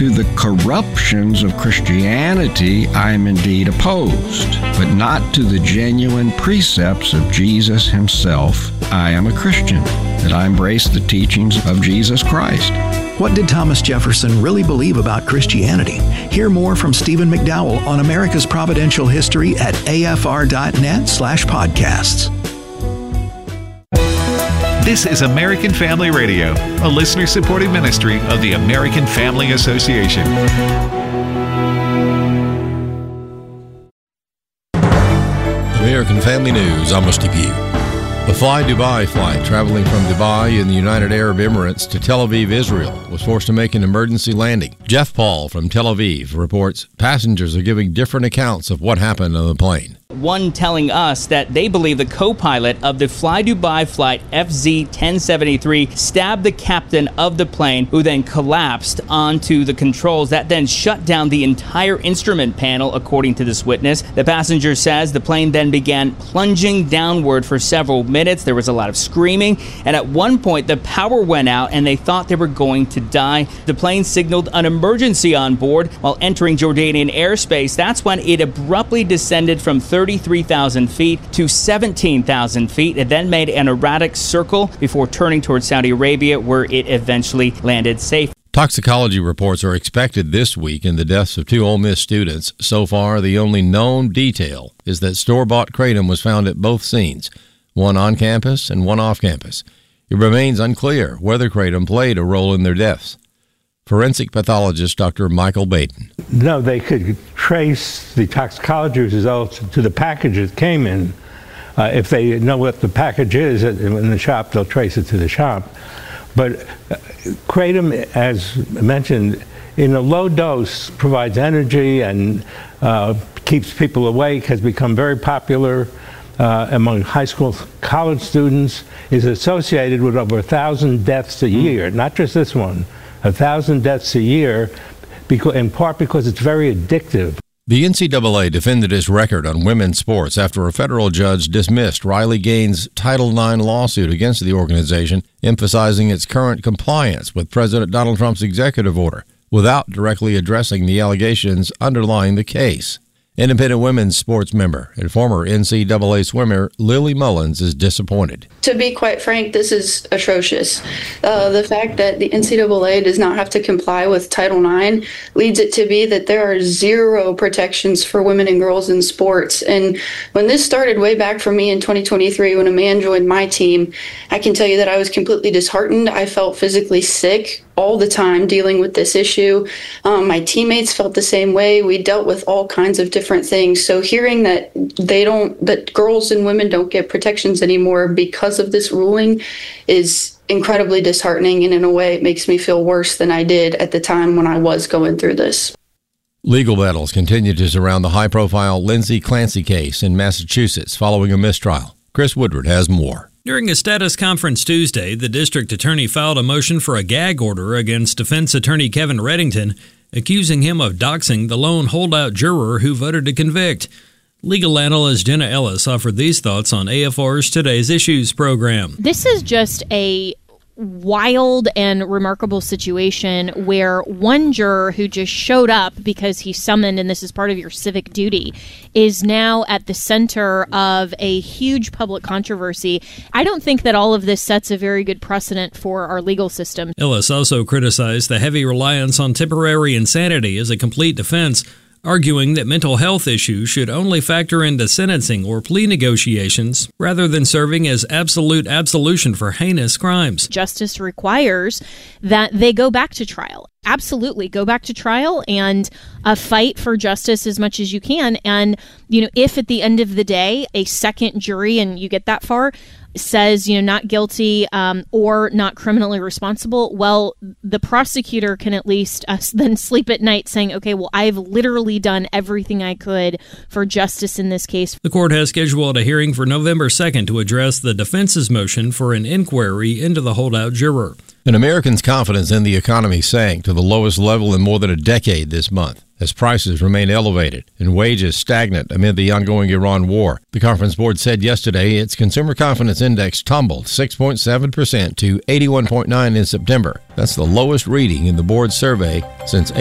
To the corruptions of Christianity I am indeed opposed, but not to the genuine precepts of Jesus himself. I am a Christian, that I embrace the teachings of Jesus Christ. What did Thomas Jefferson really believe about Christianity? Hear more from Stephen McDowell on America's Providential History at afr.net/podcasts. This is American Family Radio, a listener-supported ministry of the American Family Association. American Family News, I'm Rusty Pugh. The Fly Dubai flight traveling from Dubai in the United Arab Emirates to Tel Aviv, Israel, was forced to make an emergency landing. Jeff Paul from Tel Aviv reports passengers are giving different accounts of what happened on the plane. One telling us that they believe the co-pilot of the Fly Dubai flight FZ-1073 stabbed the captain of the plane, who then collapsed onto the controls. That then shut down the entire instrument panel, according to this witness. The passenger says the plane then began plunging downward for several minutes. There was a lot of screaming, and at one point the power went out and they thought they were going to die. The plane signaled an emergency on board while entering Jordanian airspace. That's when it abruptly descended from 33,000 feet to 17,000 feet. It then made an erratic circle before turning towards Saudi Arabia, where it eventually landed safe. Toxicology reports are expected this week in the deaths of 2 Ole Miss students. So far, the only known detail is that store-bought kratom was found at both scenes, one on campus and one off campus. It remains unclear whether kratom played a role in their deaths. Forensic pathologist Dr. Michael Baden. No, they could trace the toxicology results to the package it came in. If they know what the package is in the shop, they'll trace it to the shop. But kratom, as mentioned, in a low dose provides energy and keeps people awake, has become very popular among high school, college students, is associated with over 1,000 deaths a year, not just this one. 1,000 deaths a year, in part because it's very addictive. The NCAA defended its record on women's sports after a federal judge dismissed Riley Gaines' Title IX lawsuit against the organization, emphasizing its current compliance with President Donald Trump's executive order, without directly addressing the allegations underlying the case. Independent women's sports member and former NCAA swimmer Lily Mullins is disappointed. To be quite frank, this is atrocious. The fact that the NCAA does not have to comply with Title IX leads it to be that there are zero protections for women and girls in sports. And when this started way back for me in 2023, when a man joined my team, I can tell you that I was completely disheartened. I felt physically sick all the time dealing with this issue. My teammates felt the same way. We dealt with all kinds of different things. So hearing that that girls and women don't get protections anymore because of this ruling is incredibly disheartening. And in a way, it makes me feel worse than I did at the time when I was going through this. Legal battles continue to surround the high-profile Lindsay Clancy case in Massachusetts following a mistrial. Chris Woodward has more. During a status conference Tuesday, the district attorney filed a motion for a gag order against defense attorney Kevin Reddington, accusing him of doxing the lone holdout juror who voted to convict. Legal analyst Jenna Ellis offered these thoughts on AFR's Today's Issues program. This is just a wild and remarkable situation where one juror who just showed up because he's summoned, and this is part of your civic duty, is now at the center of a huge public controversy. I don't think that all of this sets a very good precedent for our legal system. Ellis also criticized the heavy reliance on temporary insanity as a complete defense, arguing that mental health issues should only factor into sentencing or plea negotiations rather than serving as absolute absolution for heinous crimes. Justice requires that they go back to trial. Absolutely, go back to trial and fight for justice as much as you can. And, if at the end of the day, a second jury, and you get that far, says, not guilty or not criminally responsible, well, the prosecutor can at least then sleep at night saying, okay, well, I've literally done everything I could for justice in this case. The court has scheduled a hearing for November 2nd to address the defense's motion for an inquiry into the holdout juror. An American's confidence in the economy sank to the lowest level in more than a decade this month, as prices remain elevated and wages stagnant amid the ongoing Iran war. The Conference Board said yesterday its Consumer Confidence Index tumbled 6.7% to 81.9 in September. That's the lowest reading in the board's survey since